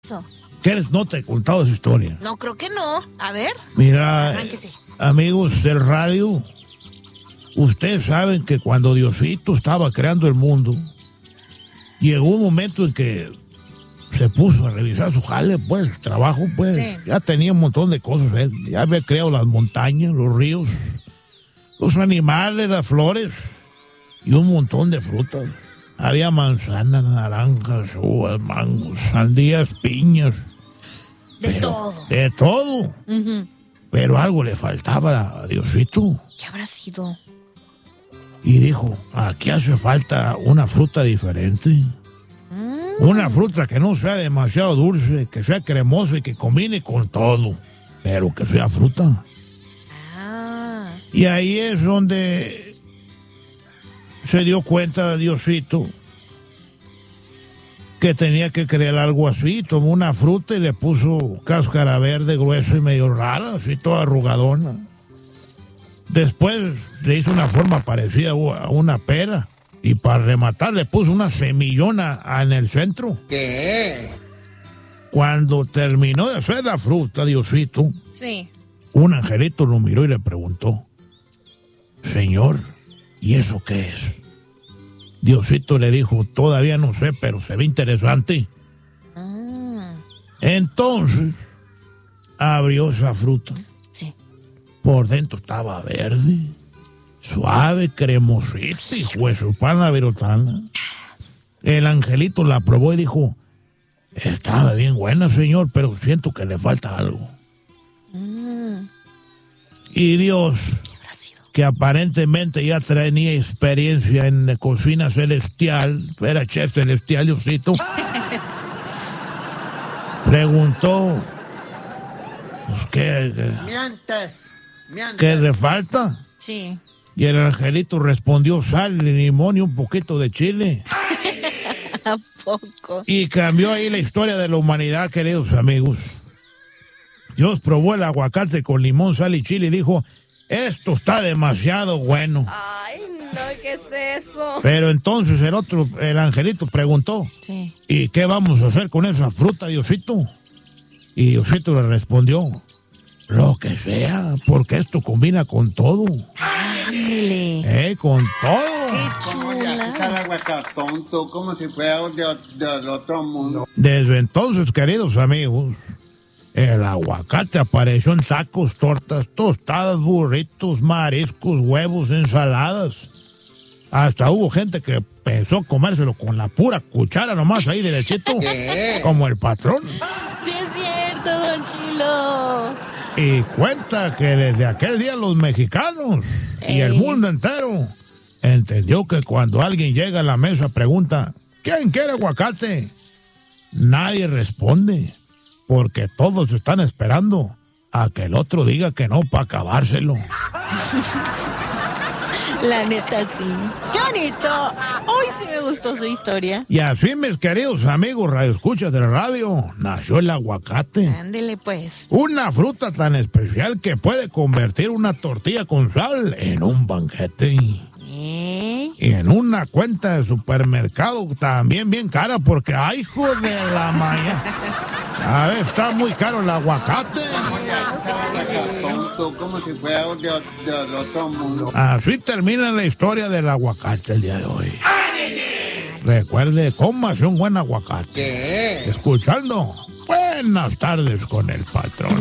Eso. ¿Quieres? No te he contado esa historia. No, creo que no. A ver. Mira, Arránquese. amigos del radio, ustedes saben que cuando Diosito estaba creando el mundo, llegó un momento en que se puso a revisar su jale, pues, trabajo, pues. Sí. Ya tenía un montón de cosas él. Ya había creado las montañas, los ríos, los animales, las flores y un montón de frutas. Había manzanas, naranjas, uvas, mangos, sandías, piñas. Todo. De todo. Uh-huh. Pero algo le faltaba a Diosito. ¿Qué habrá sido? Y dijo, aquí hace falta una fruta diferente. Una fruta que no sea demasiado dulce, que sea cremosa y que combine con todo. Pero que sea fruta. Ah. Y ahí es donde se dio cuenta Diosito que tenía que crear algo así. Tomó una fruta y le puso cáscara verde, gruesa y medio rara, así toda arrugadona. Después le hizo una forma parecida a una pera. Y para rematar le puso una semillona en el centro. ¿Qué? Cuando terminó de hacer la fruta, Diosito, Sí. un angelito lo miró y le preguntó, Señor, ¿y eso qué es? Diosito le dijo, todavía no sé, pero se ve interesante. Entonces, abrió esa fruta. Sí. Por dentro estaba verde, suave, cremosita y hueso pana virotana. El angelito la probó y dijo, estaba bien buena, señor, pero siento que le falta algo. Y Dios, ¿Qué habrá sido? que aparentemente ya tenía experiencia en cocina celestial, era chef celestial, Diosito, preguntó, pues, ¿qué le falta? Sí. Y el angelito respondió, sal, limón y un poquito de chile. ¿A poco? Y cambió ahí la historia de la humanidad, queridos amigos. Dios probó el aguacate con limón, sal y chile y dijo, esto está demasiado bueno. Ay, no, ¿qué es eso? Pero entonces el angelito preguntó, Sí. ¿y qué vamos a hacer con esa fruta, Diosito? Y Diosito le respondió, lo que sea, porque esto combina con todo. Ándele. Con todo. Qué ¿Cómo le haces al chula. aguacate tonto? Como si fuera del otro mundo. Desde entonces, queridos amigos, el aguacate apareció en tacos, tortas, tostadas, burritos, mariscos, huevos, ensaladas. Hasta hubo gente que pensó comérselo con la pura cuchara nomás ahí derechito, ¿Qué? como el patrón. Sí es cierto, don Chilo. Y cuenta que desde aquel día los mexicanos y el Ey. mundo entero entendió que cuando alguien llega a la mesa pregunta, ¿quién quiere aguacate? Nadie responde, porque todos están esperando a que el otro diga que no para acabárselo. La neta, sí. ¡Qué bonito! Hoy sí me gustó su historia. Y así, mis queridos amigos radioescuchas de la radio, nació el aguacate. Ándele, pues. Una fruta tan especial que puede convertir una tortilla con sal en un banquete. Y en una cuenta de supermercado también bien cara porque, ¡ay, hijo de la mañana! A ver, está muy caro el aguacate. Tonto, como si fuera del otro mundo. Así termina la historia del aguacate el día de hoy. Recuerde, cómase un buen aguacate. ¿Qué? Escuchando, buenas tardes con el patrón.